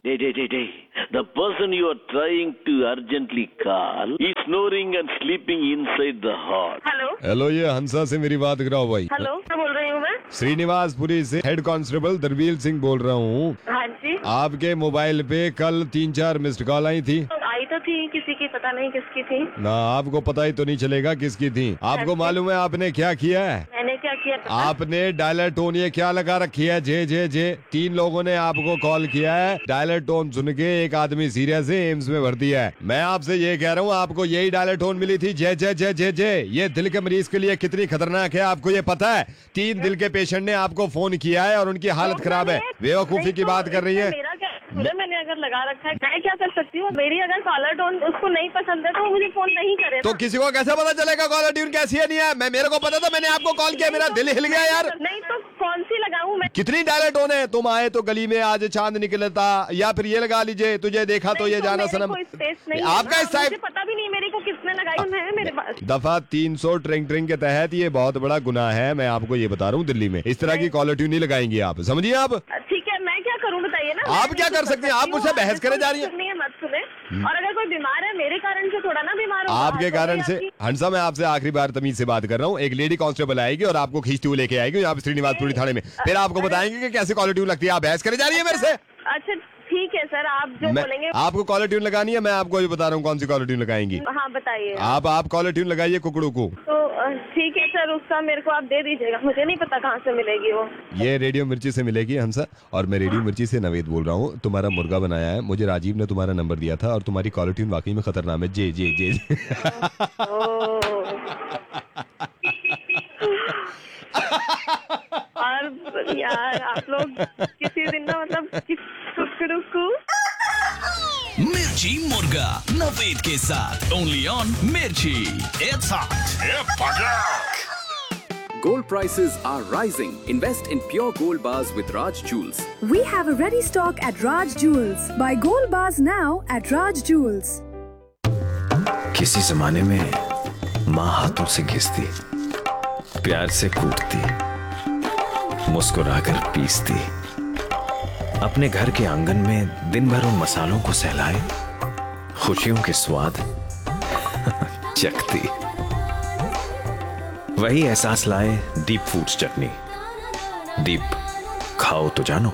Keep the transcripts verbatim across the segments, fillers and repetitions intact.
Day, day, day, day. The person you are trying to urgently call is snoring and sleeping inside the hall. Hello hello, ये हंसा से मेरी बात कराओ भाई। Hello, क्या बोल रही हूँ मैं? श्रीनिवासपुरी से हेड कांस्टेबल दरवील सिंह बोल रहा हूँ। हाँ जी। आपके मोबाइल पे कल तीन चार मिस्ड कॉल आई थी। आई तो थी, किसी की पता नहीं किसकी थी। ना, आपको पता ही तो नहीं चलेगा किसकी थी। आपको मालूम है आपने क्या किया है? मैंने क्या किया पता? आपने डायलर टोन ये क्या लगा रखी है? जे जे जे। तीन लोगों ने आपको कॉल किया है, डायलर टोन सुन के एक आदमी सीरियस है, एम्स में भर्ती है। मैं आपसे ये कह रहा हूँ, आपको यही डायलर टोन मिली थी, जे जे जे जे जे। ये दिल के मरीज के लिए कितनी खतरनाक है, आपको ये पता है? तीन दिल के पेशेंट ने आपको फोन किया है और उनकी हालत खराब है। बेवकूफी की बात कर रही है। मैंने अगर लगा रखा है, मैं क्या कर सकती हूँ? मेरी अगर कॉलर टोन उसको नहीं पसंद है तो मुझे फोन नहीं करे। तो किसी को कैसे पता चलेगा कॉलर ट्यून कैसी है नहीं है? मैं मेरे को पता था, मैंने आपको कॉल किया, मेरा दिल हिल गया यार। नहीं तो कौन सी लगाऊं मैं? कितनी डायलर टोन है? तुम आए तो गली में आज चांद निकलता, या फिर ये लगा लीजिए, तुझे देखा तो ये जाना सनम। आपका इस टाइप पता भी नहीं मेरे को किसने लगाई है मेरे पास। दफा तीन सौ ट्रिंग ट्रिंग के तहत ये बहुत बड़ा गुनाह है। मैं आपको ये बता रहा हूँ, दिल्ली में इस तरह की कॉलर ट्यून नहीं लगाएंगे आप, समझिए आप। ठीक है, मैं क्या करूँ बताइए ना? आप क्या कर सकते हैं? आप मुझसे बहस करे जा रही हैं। मत सुने। और अगर कोई बीमार है, मेरे कारण से थोड़ा ना बीमार हो। आपके कारण से। हंसा, मैं आपसे आखिरी बार तमीज से बात कर रहा हूँ। एक लेडी कांस्टेबल आएगी और आपको खींचती हुई लेके आएगी यहाँ पे श्रीनिवासपुरी थाने में, फिर आपको बताएंगे कि कैसे कॉलर ट्यून लगती है। आप बहस करे जा रही है मेरे से। अच्छा ठीक है सर, आप जो बोलेंगे। आपको कॉलर ट्यून लगानी है, मैं आपको भी बता रहा हूँ कौन सी कॉलर ट्यून लगाएंगी। हाँ बताइए। आप आप कॉलर ट्यून लगाइए कुकड़ू को। तो ठीक है सर, उसका मेरे को आप दे दीजिएगा, मुझे नहीं पता कहाँ से मिलेगी वो। ये रेडियो मिर्ची से मिलेगी हंसा, और मैं रेडियो मिर्ची से नवेद बोल रहा हूँ। तुम्हारा मुर्गा बनाया है, मुझे राजीव ने तुम्हारा नंबर दिया था, और तुम्हारी कॉलर ट्यून वाकई में खतरनाक है। जे जे जे, जे। और यार आप लोग किसी दिन ना मतलब मिर्ची मुर्गा नवेद के साथ ओनली ऑन मिर्ची। It's hot. Gold prices are rising. Invest in pure gold bars with Raj Jewels. We have a ready stock at Raj Jewels. Buy gold bars now at Raj Jewels. किसी जमाने में माँ हाथों से घिसती, प्यार से कूटती, मुस्कुराकर पीसती, अपने घर के आंगन में दिन भर उन मसालों को सहलाए, खुशियों के स्वाद चखती। वही एहसास लाए दीप फूड्स चटनी। दीप, खाओ तो जानो।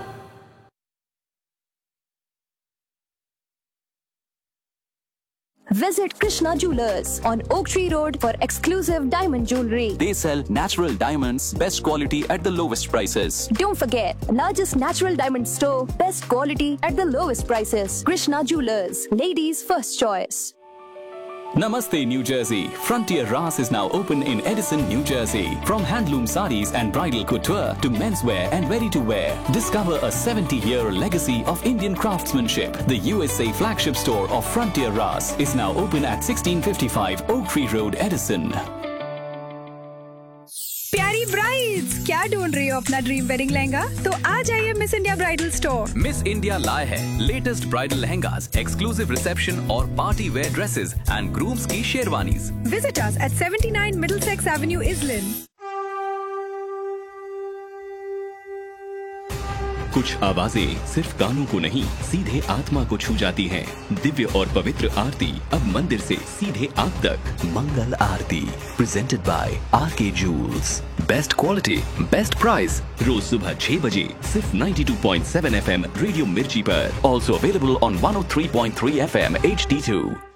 Visit Krishna Jewelers on Oak Tree Road for exclusive diamond jewelry. They sell natural diamonds, best quality at the lowest prices. Don't forget, largest natural diamond store, best quality at the lowest prices. Krishna Jewelers, ladies' first choice. Namaste, New Jersey. Frontier Ras is now open in Edison, New Jersey. From handloom sarees and bridal couture to menswear and ready-to-wear, discover a seventy-year legacy of Indian craftsmanship. The U S A flagship store of Frontier Ras is now open at sixteen fifty-five Oak Tree Road, Edison. प्यारी brides, क्या ढूंढ रही हो अपना dream wedding lehenga? तो आ जाइए miss India bridal store. Miss India लाए है latest bridal lehengas, exclusive reception और party wear dresses and grooms की sherwanis. Visit us at seventy-nine Middlesex Avenue, Islin. कुछ आवाजें सिर्फ कानों को नहीं, सीधे आत्मा को छू जाती हैं। दिव्य और पवित्र आरती अब मंदिर से सीधे आप तक। मंगल आरती प्रेजेंटेड बाय आर के joules. Best quality, best price. रोज सुबह छह बजे सिर्फ बानवे पॉइंट सात एफ एम रेडियो मिर्ची पर। Also available on one O three point three F M H D to.